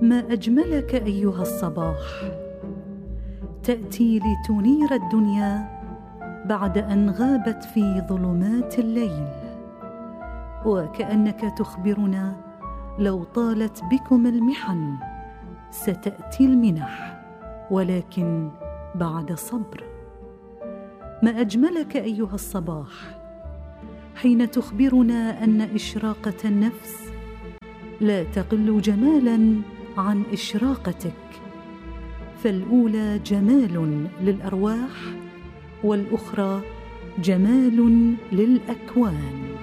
ما أجملك أيها الصباح، تأتي لتنير الدنيا بعد أن غابت في ظلمات الليل، وكأنك تخبرنا لو طالت بكم المحن ستأتي المنح، ولكن بعد صبر. ما أجملك أيها الصباح حين تخبرنا أن إشراقة النفس لا تقل جمالاً عن إشراقتك، فالأولى جمال للأرواح والأخرى جمال للأكوان.